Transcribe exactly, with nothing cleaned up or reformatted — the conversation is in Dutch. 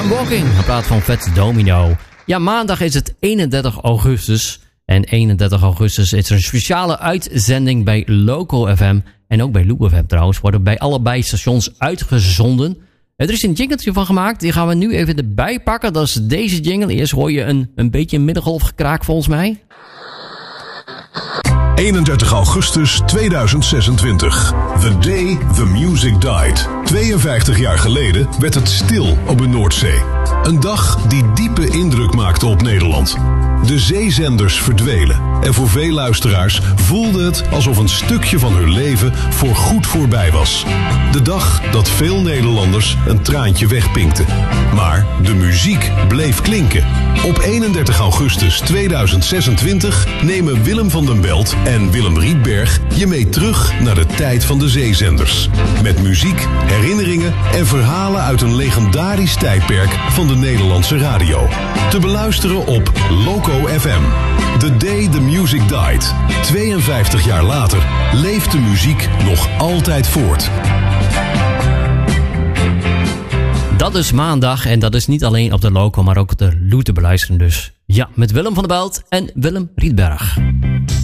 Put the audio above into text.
Walking, in plaats van Fats Domino. Ja, maandag is het eenendertig augustus. En eenendertig augustus is er een speciale uitzending bij Loco F M. En ook bij Loop F M trouwens. Worden bij allebei stations uitgezonden. Er is een jingletje van gemaakt. Die gaan we nu even erbij pakken. Dat is deze jingle. Eerst hoor je een, een beetje een middengolfgekraak volgens mij. eenendertig augustus tweeduizend zesentwintig. The day the music died. tweeënvijftig jaar geleden werd het stil op de Noordzee. Een dag die diepe indruk maakte op Nederland. De zeezenders verdwenen en voor veel luisteraars voelde het alsof een stukje van hun leven voorgoed voorbij was. De dag dat veel Nederlanders een traantje wegpinkten. Maar de muziek bleef klinken. Op eenendertig augustus tweeduizend zesentwintig nemen Willem van den Belt en Willem Rietberg je mee terug naar de tijd van de zeezenders. Met muziek, herinneringen en verhalen uit een legendarisch tijdperk van de Nederlandse radio. Te beluisteren op Loco F M. The day the music died. tweeënvijftig jaar later leeft de muziek nog altijd voort. Dat is maandag en dat is niet alleen op de Loco, maar ook op de Loop te beluisteren dus. Ja, met Willem van den Belt en Willem Rietberg.